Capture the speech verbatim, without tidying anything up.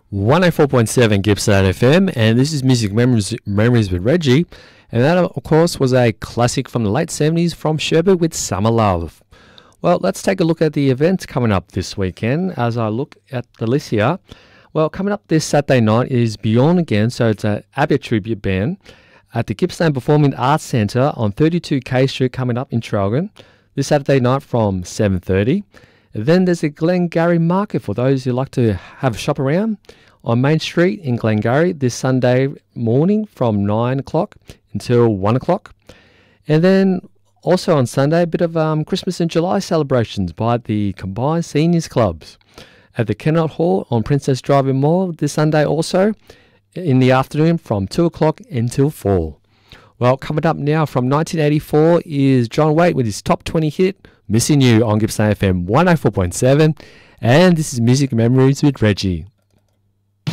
one oh four point seven Gippsland F M, and this is Music Memories, Memories with Reggie. And that, of course, was a classic from the late seventies from Sherbet with Summer Love. Well, let's take a look at the events coming up this weekend as I look at the list here. Well, coming up this Saturday night is Beyond Again, so it's an ABBA tribute band at the Gippsland Performing Arts Centre on thirty-two K Street coming up in Traralgon this Saturday night from seven thirty. Then there's a Glengarry Market for those who like to have a shop around on Main Street in Glengarry this Sunday morning from nine o'clock until one o'clock. And then also on Sunday, a bit of um, Christmas in July celebrations by the Combined Seniors Clubs at the Kennett Hall on Princess Drive in Mall this Sunday also in the afternoon from two o'clock until four. Well, coming up now from nineteen eighty-four is John Waite with his top twenty hit, Missing You on Gippsland F M one oh four point seven. And this is Music Memories with Reggie.